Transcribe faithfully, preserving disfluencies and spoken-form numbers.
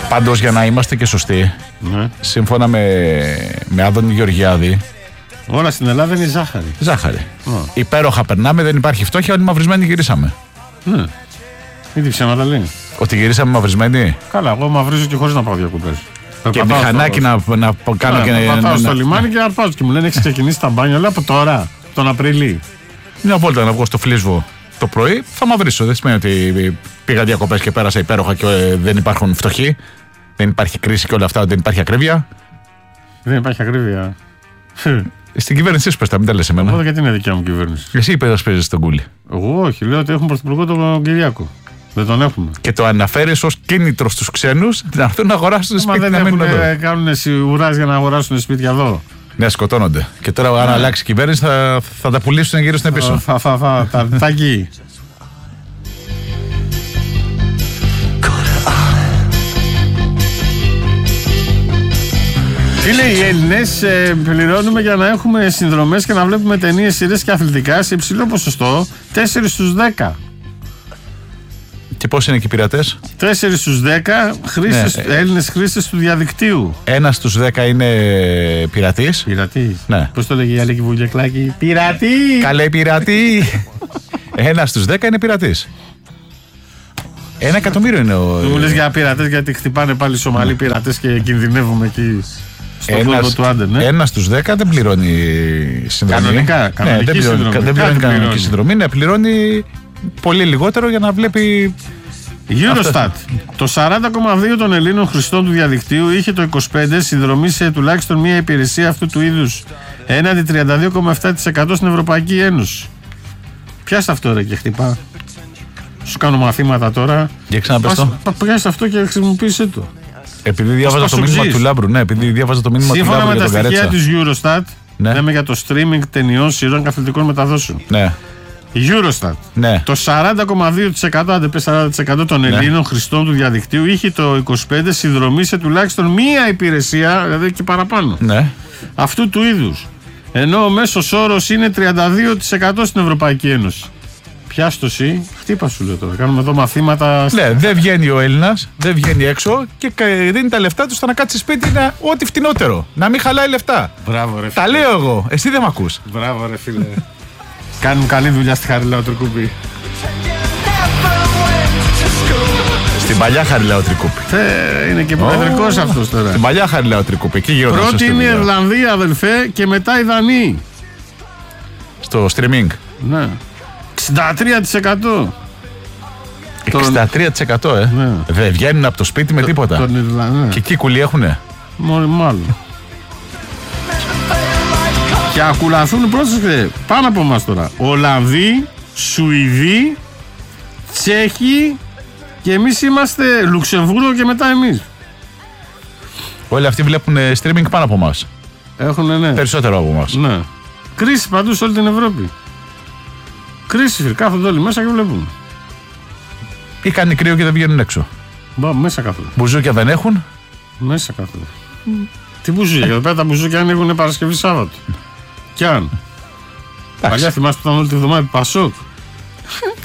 Πάντως, για να είμαστε και σωστοί, Ναι. σύμφωνα με, με Άδωνη Γεωργιάδη, όλα στην Ελλάδα είναι ζάχαρη. ζάχαρη. Oh. Υπέροχα περνάμε, δεν υπάρχει φτώχεια, όλοι μαυρισμένοι γυρίσαμε. Ναι. Ήδη ψέματα λέει. Ότι γυρίσαμε μαυρισμένοι. Καλά, εγώ μαυρίζω και χωρίς να πάω διακοπές. Και μηχανάκι να, να κάνω ναι, και να. Πατάω να, στο να, λιμάνι και αρπάζω και μου λένε έχεις ξεκινήσει τα μπάνια. Λέω από τώρα, τον Απρίλη. μια βόλτα να βγω στο Φλίσβο το πρωί, θα μαυρίσω. Δεν σημαίνει ότι πήγα διακοπές και πέρασα υπέροχα και ε, δεν υπάρχουν φτωχοί. Δεν υπάρχει κρίση και όλα αυτά, δεν υπάρχει ακρίβεια. Δεν υπάρχει ακρίβεια. Στην κυβέρνησή σου πες τα, μην τα λες εμένα. Εγώ γιατί είναι δικιά μου κυβέρνηση. Εσύ υπερασπίζεσαι τον Κούλι. Εγώ όχι, λέω ότι έχουμε πρωθυπουργό τον Κυριάκο. Δεν τον έχουμε. Και το αναφέρεις ως κίνητρο στους ξένους να έρθουν να αγοράσουν σπίτι. Μα δεν να μείνουν εδώ. έχουν, κάνουν σιγουράς για να αγοράσουν σπίτια εδώ. Ναι, σκοτώνονται. Και τώρα, αν αλλάξει η κυβέρνηση, θα, θα τα πουλήσουν γύρω στην πίσω. Θα, θα, θα, θα, θα εκεί. Φίλε, οι Έλληνες ε, πληρώνουμε για να έχουμε συνδρομές και να βλέπουμε ταινίες, σειρές και αθλητικά σε υψηλό ποσοστό, τέσσερα στους δέκα. Και πώς είναι και οι πειρατές? τέσσερα στους δέκα χρήστες, Ναι. Έλληνες χρήστες του διαδικτύου. Ένα στους δέκα είναι πειρατής. Πειρατή. Ναι. Πώς το λέγει η Αλέκη Βουλγεκλάκη? Πειρατή! Καλέ πειρατή! Ένα στους δέκα είναι πειρατής. Ένα εκατομμύριο είναι ο. Του λες για πειρατές γιατί χτυπάνε πάλι Σομαλοί πειρατές και κινδυνεύουμε εκεί στον κόλπο του Άντερ, ναι. Ένα στους δέκα δεν πληρώνει συνδρομή. Κανονικά, ναι, κανονική δεν πληρώνει, συνδρομή. δεν πληρώνει Κάτι κανονική πληρώνει. συνδρομή, ναι, πληρώνει πολύ λιγότερο για να βλέπει. Eurostat. Το σαράντα κόμμα δύο των Ελλήνων χρηστών του διαδικτύου είχε το είκοσι πέντε τοις εκατό συνδρομή σε τουλάχιστον μία υπηρεσία αυτού του είδους, έναντι τριάντα δύο κόμμα επτά τοις εκατό στην Ευρωπαϊκή Ένωση. Πιάσε αυτό ρε και χτυπά. Σου κάνω μαθήματα τώρα. Για ξαναπες το. Πιάσε αυτό και χρησιμοποίησέ το. Επειδή διάβαζα το μήνυμα του Λάμπρου. Ναι, επειδή διάβαζα το μήνυμα Σύμφωνα του Λάμπρου. με τα στοιχεία της Eurostat, ναι. λέμε για το streaming ταινιών, σειρών και αθλητικών μεταδόσεων. Ναι. Η Eurostat. Ναι. Το σαράντα κόμμα δύο τοις εκατό, άντε πες σαράντα τοις εκατό των Ελλήνων ναι. χρηστών του διαδικτύου είχε το είκοσι πέντε τοις εκατό συνδρομή σε τουλάχιστον μία υπηρεσία, δηλαδή και παραπάνω. Ναι. Αυτού του είδους. Ενώ ο μέσος όρος είναι τριάντα δύο τοις εκατό στην Ευρωπαϊκή Ένωση. Πιάσ' το εσύ, χτύπα σου λέω τώρα. Κάνουμε εδώ μαθήματα. Ναι, δεν βγαίνει ο Έλληνας, δεν βγαίνει έξω και δίνει τα λεφτά του στο να κάτσει σπίτι να ό,τι φτηνότερο. Να μην χαλάει λεφτά. Μπράβο, ρε φίλε. Τα λέω εγώ, εσύ δεν με ακούς. Μπράβο, ρε φίλε. Κάνουν καλή δουλειά στη Χαριλάου Τρικούπη. Στην παλιά Χαριλάου Τρικούπη. Ε, είναι και προεδρικός oh. αυτός τώρα. Στην παλιά Χαριλάου Τρικούπη. Πρώτη είναι η Ιρλανδία, αδελφέ, και μετά η Δανή. Στο streaming. Ναι. εξήντα τρία τοις εκατό. εξήντα τρία τοις εκατό ε. Ναι. Δεν βγαίνουν από το σπίτι με το, τίποτα. Τον Ιρλανδία. Ναι. Και εκεί κουλή έχουνε. Μόλι μάλλον. Και ακολουθούν πρόσεξε πάνω από εμάς τώρα. Ολλανδοί, Σουηδοί, Τσέχοι και εμείς είμαστε Λουξεμβούργο και μετά εμείς. Όλοι αυτοί βλέπουν streaming πάνω από εμάς. Έχουνε, ναι. Περισσότερο από εμάς. Ναι. Κρίση παντού σε όλη την Ευρώπη. Κρίση, φίλε. Κάθονται όλοι μέσα και βλέπουν. Ή κάνει κρύο και δεν βγαίνουν έξω. Μπα, μέσα κάθονται. Μπουζούκια δεν έχουν. Μέσα κάθονται. Mm. Τι μπουζούκια, εδώ πέρα τα μπουζούκια ανοίγουν Παρασκευή Σάββατο. Κι αν. Παλιά θυμάστε που ήταν όλη τη βδομάδα Πασόκ.